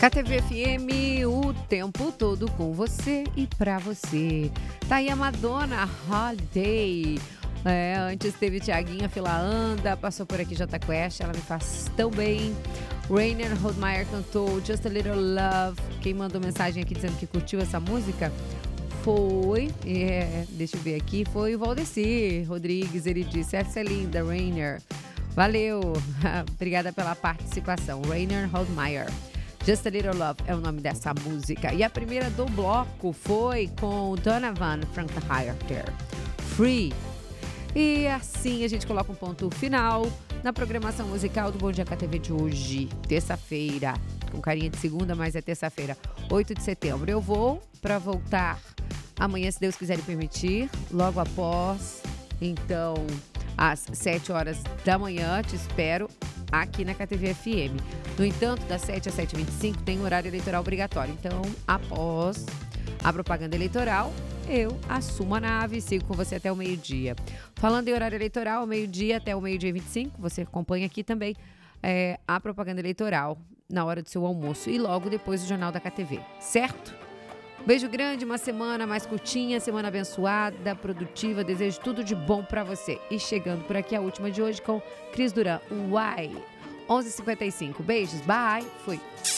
KTV FM, o tempo todo com você e pra você. Tá aí a Madonna, Holiday. Antes teve Thiaguinha, Fila Anda, passou por aqui Jota Quest, ela me faz tão bem. Rainer Rodmeyer cantou Just a Little Love. Quem mandou mensagem aqui dizendo que curtiu essa música foi, deixa eu ver aqui, foi o Valdecir Rodrigues. Ele disse, essa é linda, Rainer. Valeu, obrigada pela participação. Rainer Rodmeyer. Just a Little Love é o nome dessa música. E a primeira do bloco foi com Donovan Frank Hyter, Free. E assim a gente coloca um ponto final na programação musical do Bom Dia KTV de hoje, terça-feira, com carinha de segunda, mas é terça-feira, 8 de setembro. Eu vou para voltar amanhã, se Deus quiser e permitir, logo após, então, às 7 horas da manhã, te espero aqui na KTV FM. No entanto, das 7 às 7h25 tem horário eleitoral obrigatório. Então, após a propaganda eleitoral, eu assumo a nave e sigo com você até o meio-dia. Falando em horário eleitoral, meio-dia até o meio-dia e 25, você acompanha aqui também a propaganda eleitoral na hora do seu almoço e logo depois do Jornal da KTV, certo? Beijo grande, uma semana mais curtinha, semana abençoada, produtiva, desejo tudo de bom pra você. E chegando por aqui a última de hoje com Cris Duran, Uai, 11h55. Beijos, bye, fui.